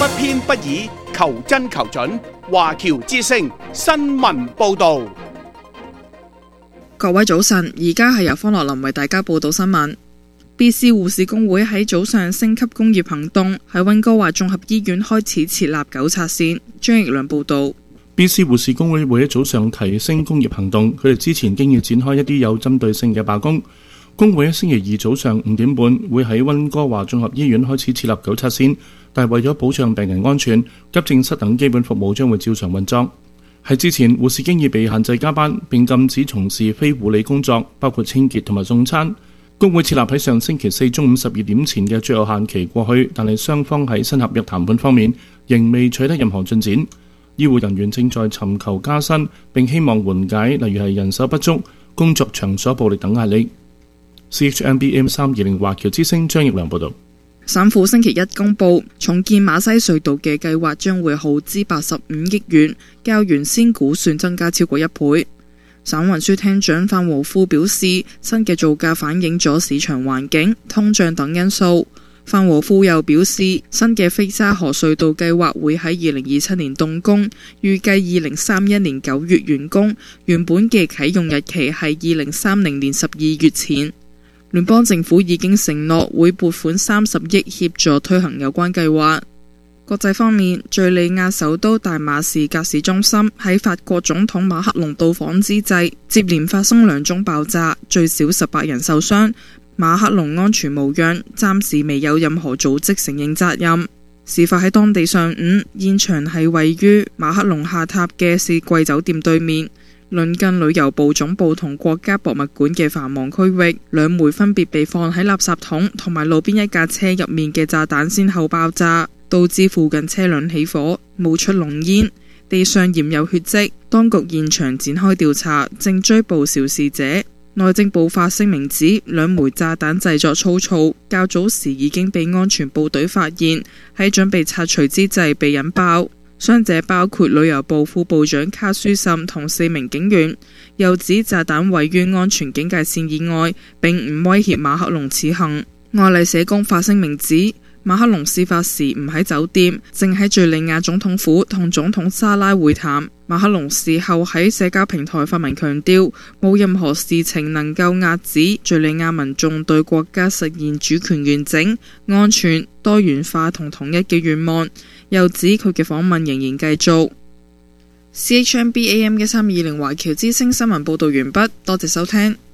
偏不倚，求真求準。華僑之聲新聞報道。 各位早晨，而家係由方樂林為大家報道新聞。BC 護士工會喺早上升級工業行動，喺溫哥華綜合醫院開始設立糾察線。張奕良報道。 BC 護士工會喺早上提升工業行動，佢哋之前經要展開一啲有針對性嘅罷工。工會喺星期二早上5點半會喺溫哥華綜合醫院開始設立糾察線，但係為咗保障病人安全，急症室等基本服務將會照常運作。喺之前，護士經已被限制加班，並禁止從事非護理工作，包括清潔同埋送餐。工會設立喺上星期四中午12點前嘅最後限期過去，但係雙方喺新合約談判方面仍未取得任何進展。醫護人員正在尋求加薪，並希望緩解例如係人手不足、工作場所暴力等壓力。CHMB AM320 華僑之聲張奕良報道。 省府星期一公布重建馬西隧道嘅計劃將會耗資85億元，較原先估算增加超過1倍。省運輸廳長范和富表示，新嘅造價反映咗市場環境、通脹等因素。范和富又表示，新嘅菲沙河隧道計劃會喺2027年動工，預計2031年9月完工，原本嘅啟用日期係2030年12月前。聯邦政府已經承諾會撥款30億協助推行有關計劃。國際方面，敘利亞首都大馬士革市中心喺法國總統馬克龍到訪之際，接連發生2宗爆炸，最少18人受傷。馬克龍安全無恙，暫時未有任何組織承認責任。事發喺當地上午，現場係位於馬克龍下榻嘅四季酒店對面，鄰近旅遊部總部同國家博物館嘅繁忙區域。2枚分別被放喺垃圾桶同埋路邊一架車入面嘅炸彈先後爆炸，導致附近車輛起火，冒出濃煙，地上染有血跡。當局現場展開調查，正追捕肇事者。內政部發聲明指，2枚炸彈製作粗糙，較早時已經被安全部隊發現，喺準備拆除之際被引爆。傷者包括旅遊部副部長卡舒什同4名警員。又指炸彈位於安全警戒線以外，並唔威脅馬克龍此行。愛麗舍宮發聲明指，馬克龍事發時唔喺酒店，正喺敘利亞總統府同總統沙拉會談。馬克龍事後喺社交平台發文強調，冇任何事情能夠遏止敘利亞民眾對國家實現主權完整、安全、多元化同統一嘅願望。又指佢嘅訪問仍然繼續。CHMB AM 1320華僑之聲新聞報道完畢，多謝收聽。